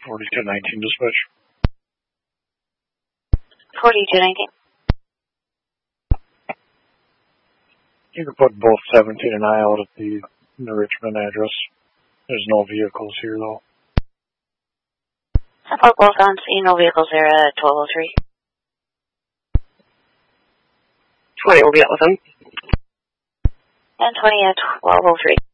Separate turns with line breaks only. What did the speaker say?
4219 dispatch.
4219.
You can put both 17 and I out at the Richmond address. There's no vehicles here, though.
I'll put both on scene, no vehicles there at 1203.
20 will be out with them.
And 20 at 1203.